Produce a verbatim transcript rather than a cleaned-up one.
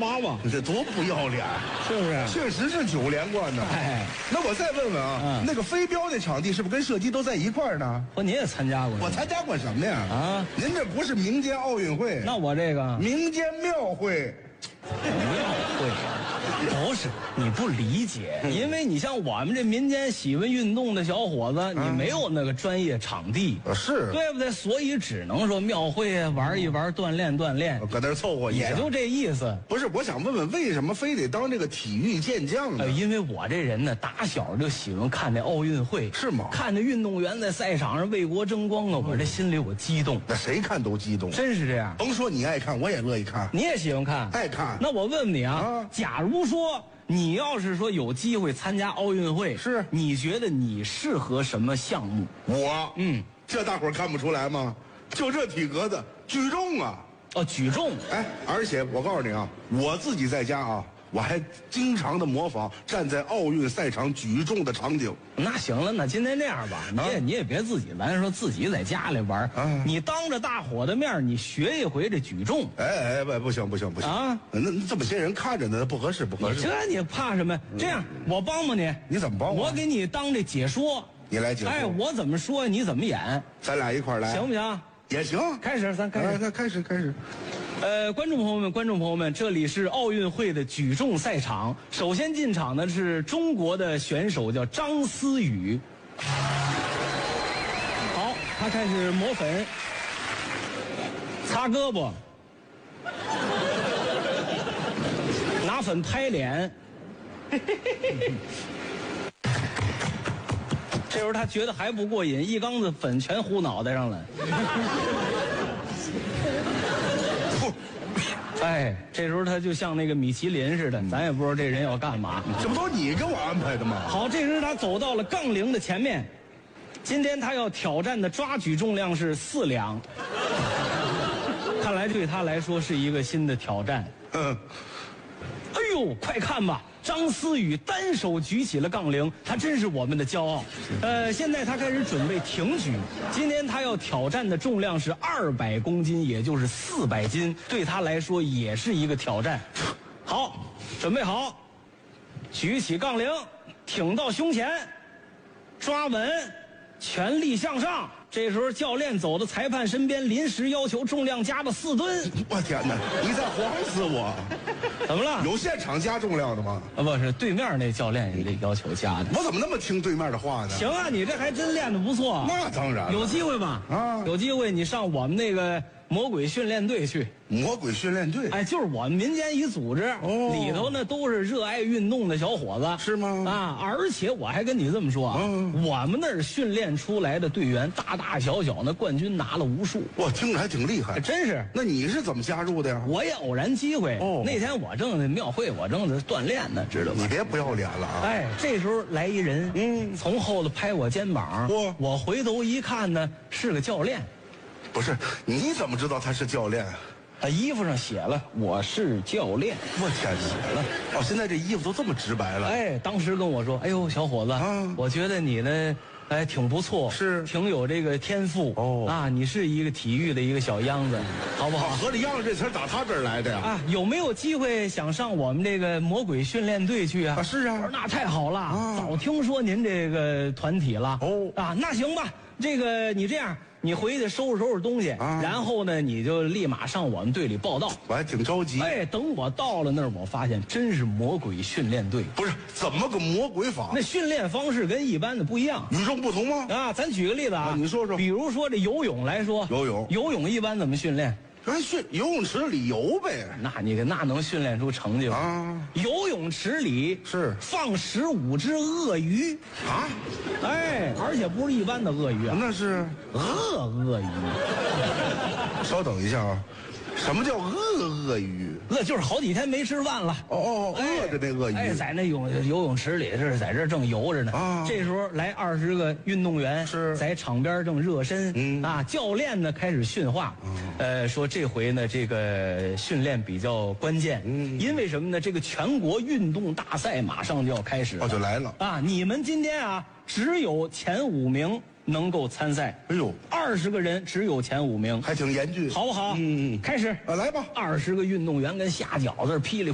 娃娃， 你这多不要脸， 是不是？ 确实是九连冠呢。 哎， 那我再问问啊， 嗯那个飞镖的场地是不是跟射击都在一块儿呢？ 不，您也参加过？ 我参加过什么呀？ 啊， 您这不是民间奥运会， 那我这个民间庙会。 庙会。不是你不理解，因为你像我们这民间喜欢运动的小伙子，你没有那个专业场地， 啊是， 对不对？所以只能说庙会啊，玩一玩，锻炼锻炼， 搁那儿凑合一下， 也就这意思。 不是，我想问问，为什么非得当这个体育健将呢？ 呃，因为我这人呢，打小就喜欢看那奥运会， 是吗？ 看着运动员在赛场上为国争光啊，我这心里我激动。 那谁看都激动， 真是这样。 甭说你爱看，我也乐意看。 你也喜欢看？ 爱看。 那我问问你啊， 啊假如说你要是说有机会参加奥运会， 是你觉得你适合什么项目？ 我， 嗯， 这大伙儿看不出来吗？就这体格子，举重啊！ 哦，举重。 哎，而且我告诉你啊，我自己在家啊，我还经常的模仿站在奥运赛场举重的场景。 那行了，那今天这样吧，你也、 啊、 你也别自己，咱说自己在家里玩， 啊、 你当着大伙的面，你学一回这举重。 哎哎，不不行不行不行啊！ 那那这么些人看着呢，不合适不合适。 这你怕什么？这样，我帮帮你。 你怎么帮我？ 我给你当这解说。 你来解说。 哎，我怎么说你怎么演， 咱俩一块儿来， 行不行？ 也行。 开始，咱开始， 来，开始开始。 呃，观众朋友们，观众朋友们，这里是奥运会的举重赛场。首先进场的是中国的选手，叫张思雨。好，他开始抹粉，擦胳膊，拿粉拍脸。这时候他觉得还不过瘾，一缸子粉全糊脑袋上了。哎，这时候他就像那个米其林似的，咱也不知道这人要干嘛。 这不都是你给我安排的吗？ 好，这时候他走到了杠铃的前面，今天他要挑战的抓举重量是四两，看来对他来说是一个新的挑战。 嗯， 哎呦，快看吧！张思雨单手举起了杠铃，他真是我们的骄傲。呃，现在他开始准备挺举，今天他要挑战的重量是二百公斤，也就是四百斤，对他来说也是一个挑战。好，准备好，举起杠铃，挺到胸前，抓稳，全力向上。这时候教练走到裁判身边，临时要求重量加到四吨。 我天哪，你在晃死我！ 怎么了？ 有现场加重量的吗？ 啊，不是，对面那教练也得要求加的。 我怎么那么听对面的话呢？ 行啊，你这还真练得不错。 那当然了， 有机会吧？ 啊， 有机会你上我们那个魔鬼训练队去。 魔鬼训练队， 哎，就是我们民间一组织， 哦、 里头呢都是热爱运动的小伙子， 是吗？ 啊，而且我还跟你这么说啊，嗯、我们那儿训练出来的队员，大大小小那冠军拿了无数。 哇，听着还挺厉害， 真是。 那你是怎么加入的呀？ 我也偶然机会。哦，那天我正在庙会，我正在锻炼呢，知道吗？ 你别不要脸了啊！ 哎，这时候来一人，嗯，从后头拍我肩膀， 哇， 我回头一看呢，是个教练。 不是，你怎么知道他是教练？ 他衣服上写了我是教练。 我天，写了哦！现在这衣服都这么直白了。 哎，当时跟我说：“哎呦，小伙子，啊、我觉得你呢，哎，挺不错， 是挺有这个天赋哦啊，你是一个体育的一个小秧子，好不好？” 合着“秧子”这词打他这儿来的呀？ 啊，有没有机会想上我们这个魔鬼训练队去啊？ 啊，是啊。 我说那太好了，啊、早听说您这个团体了。哦啊，那行吧，这个你这样。你回去收拾收拾东西，啊、然后呢，你就立马上我们队里报道。 我还挺着急。 哎，等我到了那儿，我发现真是魔鬼训练队。 不是，怎么个魔鬼法？ 那训练方式跟一般的不一样， 与众不同吗？ 啊，咱举个例子啊， 啊你说说。 比如说这游泳来说， 游泳， 游泳一般怎么训练？ 咱训游泳池里游呗。 那你那能训练出成绩吗？啊，游泳池里是放十五只鳄鱼啊， 哎，而且不是一般的鳄鱼啊， 那是鳄鳄鱼。 稍等一下啊，什么叫鳄鳄鱼？ 鳄就是好几天没吃饭了。 哦哦，饿着那鳄鱼。 哎，在那泳游泳池里，这是在这正游着呢。啊，这时候来二十个运动员是在场边正热身。嗯啊，教练呢开始训话，呃，说这回呢这个训练比较关键。嗯，因为什么呢？这个全国运动大赛马上就要开始了。 哦，就来了啊！你们今天啊，只有前五名能够参赛。 哎呦， 二十个人只有前五名， 还挺严峻， 好不好？ 嗯嗯， 开始啊，来吧。 二十个运动员跟下饺子噼里